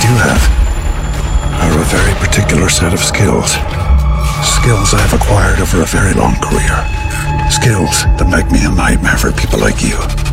you have are a very particular set of skills. Skills I've acquired over a very long career. Skills that make me a nightmare for people like you.